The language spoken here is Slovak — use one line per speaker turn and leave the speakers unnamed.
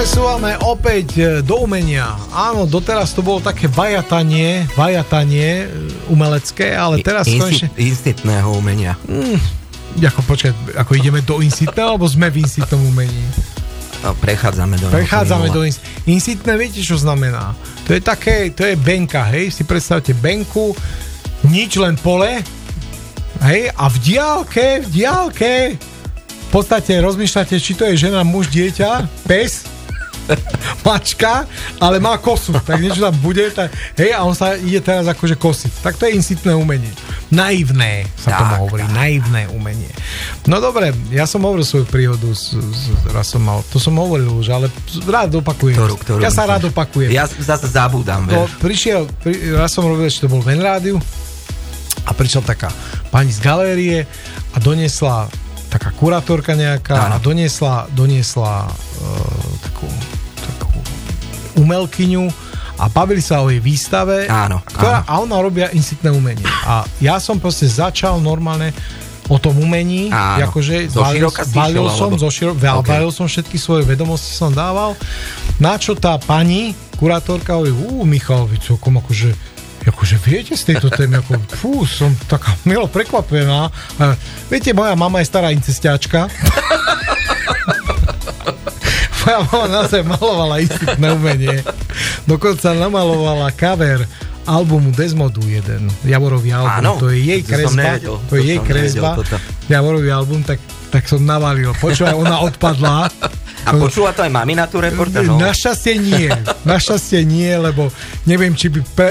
Presúvame opäť do umenia. Áno, doteraz to bolo také vajatanie umelecké, ale teraz konečne...
Insitného umenia.
Ako ideme do insitného, alebo sme v insitnom umení?
No, prechádzame do
insitné, viete, čo znamená? To je také, to je benka, hej? Si predstavte benku, nič, len pole, hej? A v diálke v podstate rozmýšľate, či to je žena, muž, dieťa, pes, mačka, ale má kosu, tak niečo tam bude, tak, hej, a on sa ide teraz akože kosiť. Tak to je insitné umenie. Naivné sa tomu hovorí, naivné umenie. No dobre, ja som hovoril svoju príhodu, raz som mal, to som hovoril už, ale rád opakujem.
Ktorú
ja sa rád opakujem.
Ja zase zabúdam, vieš.
Raz som robil, že to bol v Rádiu a prišla taká pani z galérie a doniesla taká kurátorka nejaká a doniesla takú umelkyňu a bavili sa o jej výstave, a ona robia insitné umenie. A ja som proste začal normálne o tom umení, akože valil som všetky svoje vedomosti, som dával, na čo tá pani kurátorka hovorí, Michal, vy celkom akože viete z tejto témy, som taká milo prekvapená. Viete, moja mama je stará incestiačka. Moja mama naozaj malovala insitné umenie. Dokonca namalovala cover albumu Desmodu jeden, Javorový album. To je jej kresba. Javorový album, tak som navalil. Počúvaj, ona odpadla.
A počula to aj mami na tú reportáž?
Našťastie nie, lebo neviem, či by